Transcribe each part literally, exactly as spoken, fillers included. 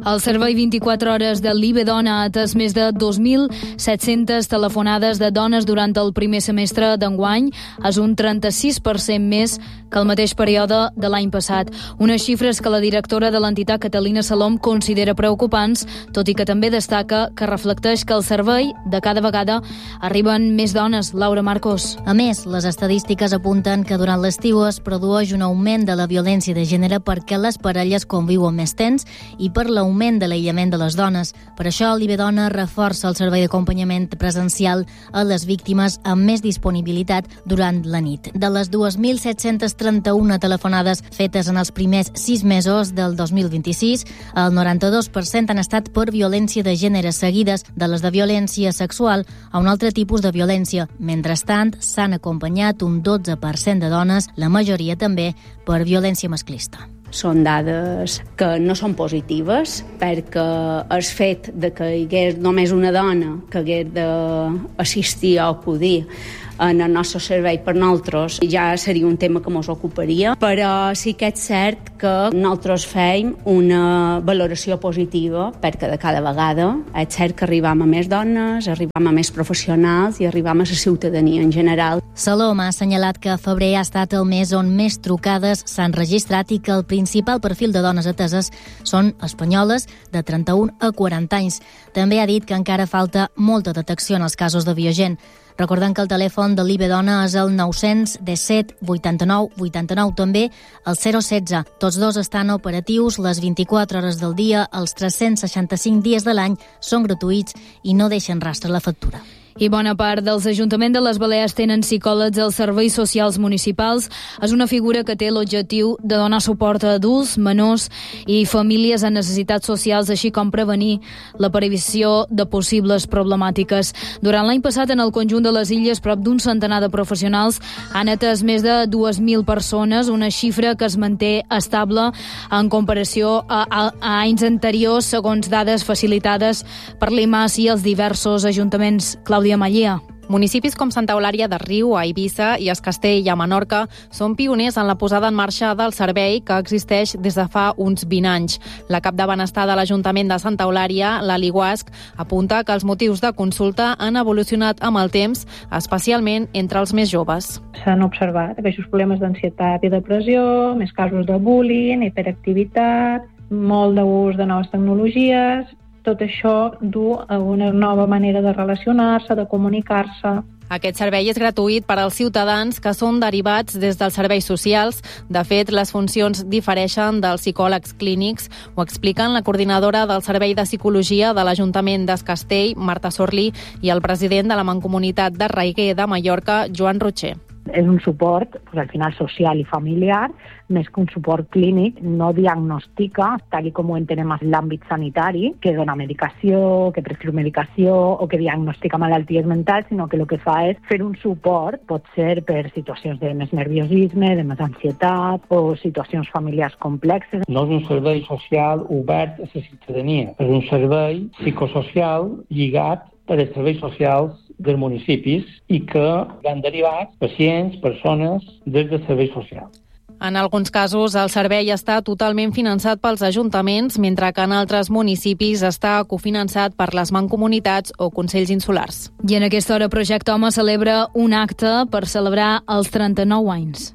El servei vint-i-quatre hores de l'I B Dona ha atès més de dos mil set-centes telefonades de dones durant el primer semestre d'enguany. És un trenta-sis per cent més que el mateix període de l'any passat. Unes xifres que la directora de l'entitat, Catalina Salom, considera preocupants, tot i que també destaca que reflecteix que al servei de cada vegada arriben més dones. Laura Marcos. A més, les estadístiques apunten que durant l'estiu es produeix un augment de la violència de gènere perquè les parelles conviuen més temps i per l'augment de l'aïllament de les dones. Per això, l'I B Dona reforça el servei d'acompanyament presencial a les víctimes amb més disponibilitat durant la nit. De les dos mil set-cents trenta-u telefonades fetes en els primers sis mesos del dos mil vint-i-sis, el noranta-dos per cent han estat per violència de gènere, seguides de les de violència sexual a un altre tipus de violència. Mentrestant, s'han acompanyat un dotze per cent de dones, la majoria també per violència masclista. Són dades que no són positives perquè el fet de que hi hagués només una dona que hagués d'assistir o acudir en el nostre servei per nosaltres ja seria un tema que ens ocuparia, però sí que és cert que nosaltres fem una valoració positiva perquè de cada vegada és cert que arribam a més dones, arribam a més professionals i arribam a la ciutadania en general. Salom ha assenyalat que febrer ha estat el mes on més trucades s'han registrat i que el principal perfil de dones ateses són espanyoles de trenta-un a quaranta anys. També ha dit que encara falta molta detecció en els casos de Biogen. Recordem que el telèfon de l'I B Dona és el nou-cents disset vuitanta-nou vuitanta-nou, també el zero setze. Tots dos estan operatius les vint-i-quatre hores del dia, els tres-cents seixanta-cinc dies de l'any, són gratuïts i no deixen rastre a la factura. I bona part dels ajuntaments de les Balears tenen psicòlegs als serveis socials municipals. És una figura que té l'objectiu de donar suport a adults, menors i famílies amb necessitats socials, així com prevenir l'aparició de possibles problemàtiques. Durant l'any passat, en el conjunt de les illes, prop d'un centenar de professionals han atès més de dues mil persones, una xifra que es manté estable en comparació a, a, a anys anteriors, segons dades facilitades per l'I M A S i els diversos ajuntaments. Clàudia Mallea. Municipis com Santa Eulària de Riu, a Eivissa i Es Castell a Menorca són pioners en la posada en marxa del servei que existeix des de fa uns vint anys. La cap de benestar de l'Ajuntament de Santa Eulària, Lali Guasc, apunta que els motius de consulta han evolucionat amb el temps, especialment entre els més joves. S'han observat aquests problemes d'ansietat i depressió, més casos de bullying, hiperactivitat, molt d'ús de noves tecnologies. Tot això du a una nova manera de relacionar-se, de comunicar-se. Aquest servei és gratuït per als ciutadans que són derivats des dels serveis socials. De fet, les funcions difereixen dels psicòlegs clínics. Ho expliquen la coordinadora del Servei de Psicologia de l'Ajuntament d'Es Castell, Marta Sorli, i el president de la Mancomunitat de Raiguer de Mallorca, Joan Rocher. És un suport, pues, al final, social i familiar, més que un suport clínic, no diagnostica, tal com ho entenem en l'àmbit sanitari, que dona medicació, que prescriu medicació o que diagnostica malalties mentals, sinó que el que fa és fer un suport, pot ser per situacions de més nerviosisme, de més ansietat o situacions familiars complexes. No és un servei social obert a la ciutadania, és un servei psicosocial lligat per als serveis socials dels municipis i que van derivar pacients, persones, des dels serveis socials. En alguns casos, el servei està totalment finançat pels ajuntaments, mentre que en altres municipis està cofinançat per les mancomunitats o consells insulars. I en aquesta hora, Projecte Home celebra un acte per celebrar els trenta-nou anys.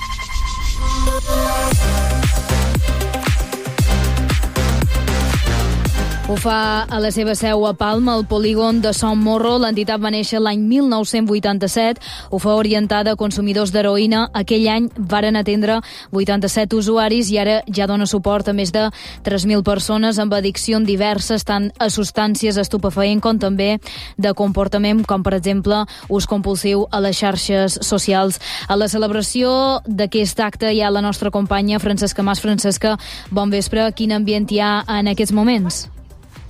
Ho fa a la seva seu a Palma, al polígon de Son Morro. L'entitat va néixer l'any mil nou-cents vuitanta-set. Ho fa orientada a consumidors d'heroïna. Aquell any varen atendre vuitanta-set usuaris i ara ja dona suport a més de tres mil persones amb addicció diverses, tant a substàncies estupefaents com també de comportament, com per exemple ús compulsiu a les xarxes socials. A la celebració d'aquest acte hi ha la nostra companya Francesca Mas. Francesca, bon vespre. Quin ambient hi ha en aquests moments?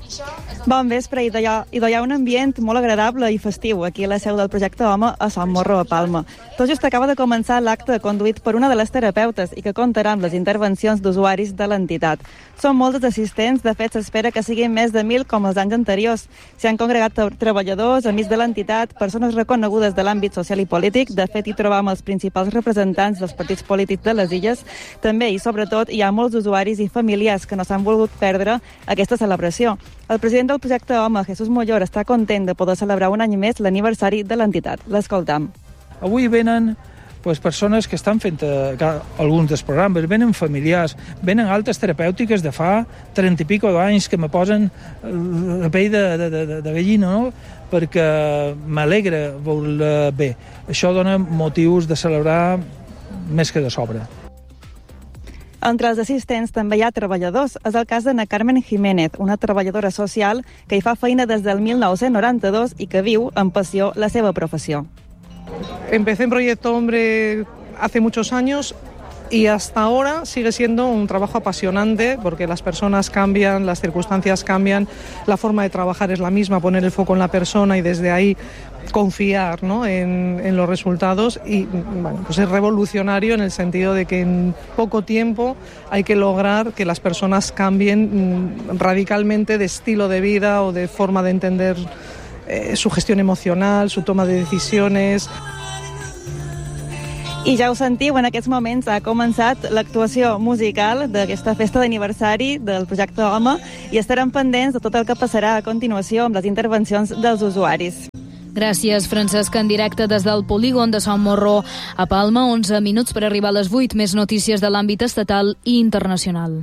Bon vespre, i hi ha un ambient molt agradable i festiu aquí a la seu del projecte Home a Sant Morro, a Palma. Tot just acaba de començar l'acte conduït per una de les terapeutes i que comptarà amb les intervencions d'usuaris de l'entitat. Són molts els assistents, de fet s'espera que siguin més de mil com els anys anteriors. S'hi han congregat treballadors, amics de l'entitat, persones reconegudes de l'àmbit social i polític. De fet, hi trobam els principals representants dels partits polítics de les illes. També i sobretot hi ha molts usuaris i familiars que no s'han volgut perdre aquesta celebració. El president del projecte Home, Jesús Mollor, està content de poder celebrar un any més l'aniversari de l'entitat. L'escoltam. Avui venen pues, persones que estan fent eh, alguns dels programes, venen familiars, venen altres terapèutiques de fa trenta i pico d'anys que me posen la pell de, de, de, de gallina, no? Perquè m'alegra veure bé. Això dona motius de celebrar més que de sobre. Entre els assistents també hi ha treballadors. És el cas d'Ana Carmen Jiménez, una treballadora social que hi fa feina des del mil nou-cents noranta-dos i que viu amb passió la seva professió. Empecé en Proyecto Hombre hace muchos años y hasta ahora sigue siendo un trabajo apasionante porque las personas cambian, las circunstancias cambian, la forma de trabajar es la misma, poner el foco en la persona y desde ahí confiar, ¿no?, en, en los resultados y bueno, pues es revolucionario en el sentido de que en poco tiempo hay que lograr que las personas cambien mmm, radicalmente de estilo de vida o de forma de entender eh, su gestión emocional, su toma de decisiones. I ja ho sentiu, en aquests moments ha començat l'actuació musical d'aquesta festa d'aniversari del projecte Home i estarem pendents de tot el que passarà a continuació amb les intervencions dels usuaris. Gràcies, Francesc, en directe des del polígon de Sant Morro a Palma. onze minuts per arribar a les vuit. Més notícies de l'àmbit estatal i internacional.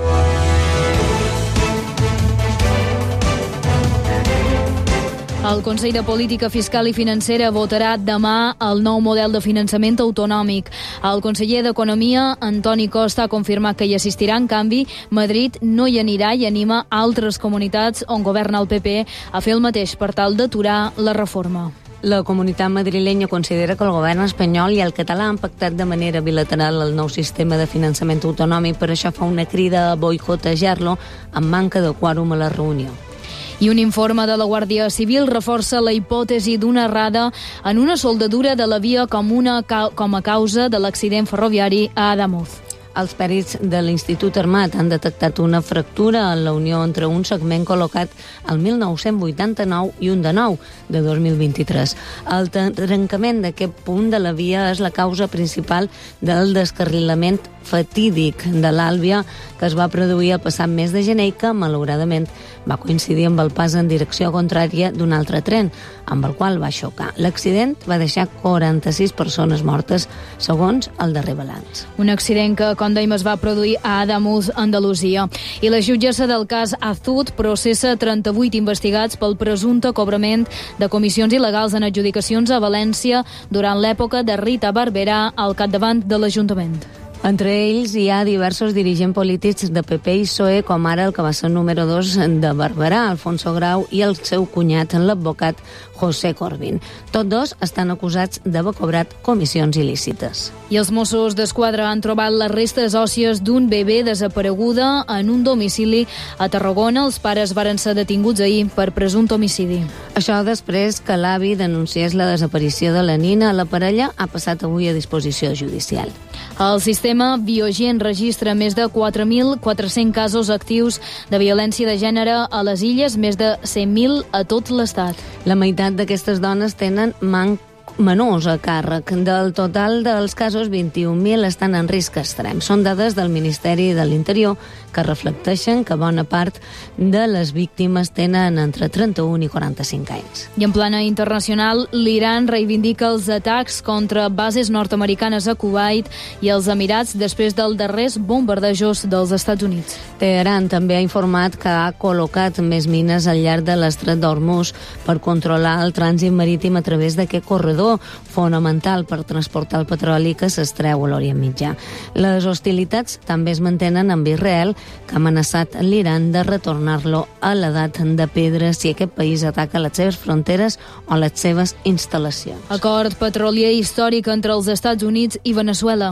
El Consell de Política Fiscal i Financera votarà demà el nou model de finançament autonòmic. El conseller d'Economia, Antoni Costa, ha confirmat que hi assistirà. En canvi, Madrid no hi anirà i anima altres comunitats on governa el P P a fer el mateix per tal d'aturar la reforma. La comunitat madrilenya considera que el govern espanyol i el català han pactat de manera bilateral el nou sistema de finançament autonòmic, per això fa una crida a boicotejar-lo amb manca de quòrum a la reunió. I un informe de la Guàrdia Civil reforça la hipòtesi d'una errada en una soldadura de la via com, una, com a causa de l'accident ferroviari a Adamuz. Els pèrits de l'Institut Armat han detectat una fractura en la unió entre un segment col·locat al mil nou-cents vuitanta-nou i un de nou, de dos mil vint-i-tres. El trencament d'aquest punt de la via és la causa principal del descarrilament fatídic de l'Àlvia que es va produir a passat mes de gener i que, malauradament, va coincidir amb el pas en direcció contrària d'un altre tren, amb el qual va xocar. L'accident va deixar quaranta-sis persones mortes, segons el darrer balanç. Un accident que, com dèiem, es va produir a Adamuz, Andalusia. I la jutgessa del cas Azud processa trenta-vuit investigats pel presumpte cobrament de comissions il·legals en adjudicacions a València durant l'època de Rita Barberà al capdavant de l'Ajuntament. Entre ells hi ha diversos dirigents polítics de P P i P S O E, com ara el que va ser número dos de Barberà, Alfonso Grau, i el seu cunyat, l'advocat José Corbin. Tots dos estan acusats d'haver cobrat comissions il·lícites. I els Mossos d'Esquadra han trobat les restes òssies d'un bebè desapareguda en un domicili a Tarragona. Els pares varen ser detinguts ahir per presumpte homicidi. Això després que l'avi denunciés la desaparició de la nina. La parella ha passat avui a disposició judicial. El sistema Biogen registra més de quatre mil quatre-cents casos actius de violència de gènere a les illes, més de cent mil a tot l'Estat. La meitat d'aquestes dones tenen manc menors a càrrec. Del total dels casos, vint-i-un mil estan en risc extrem. Són dades del Ministeri de l'Interior que reflecteixen que bona part de les víctimes tenen entre trenta-un i quaranta-cinc anys. I en plana internacional, l'Iran reivindica els atacs contra bases nord-americanes a Kuwait i els Emirats després dels darrers bombardejos dels Estats Units. Teheran també ha informat que ha col·locat més mines al llarg de l'estret d'Hormuz per controlar el trànsit marítim a través d'aquest corredor fonamental per transportar el petroli que s'extreu a l'Orient Mitjà. Les hostilitats també es mantenen amb Israel, que ha amenaçat l'Iran de retornar-lo a l'edat de pedra si aquest país ataca les seves fronteres o les seves instal·lacions. Acord petrolier històric entre els Estats Units i Veneçuela.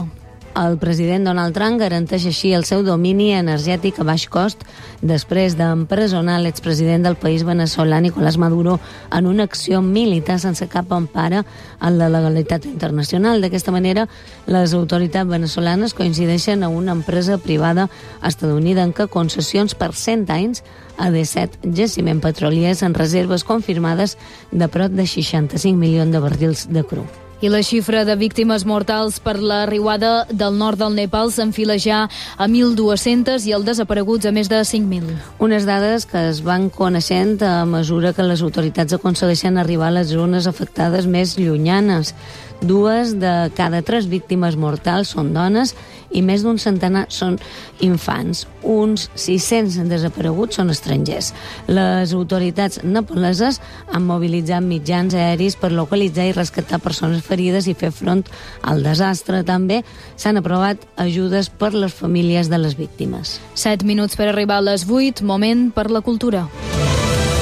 El president Donald Trump garanteix així el seu domini energètic a baix cost després d'empresonar l'expresident del país veneçolà Nicolás Maduro en una acció militar sense cap empara en la legalitat internacional. D'aquesta manera, les autoritats venezolanes coincideixen a una empresa privada estatunidenca concessions per cent anys a disset jaciments petroliers en reserves confirmades de prop de seixanta-cinc milions de barrils de cru. I la xifra de víctimes mortals per la riuada del nord del Nepal s'enfila ja a mil dues-centes i els desapareguts a més de cinc mil. Unes dades que es van coneixent a mesura que les autoritats aconsegueixen arribar a les zones afectades més llunyanes. Dues de cada tres víctimes mortals són dones i més d'un centenar són infants. Uns sis-cents desapareguts són estrangers. Les autoritats nepaleses han mobilitzat mitjans aeris per localitzar i rescatar persones ferides i fer front al desastre. També s'han aprovat ajudes per les famílies de les víctimes. Set minuts per arribar a les vuit, moment per la cultura.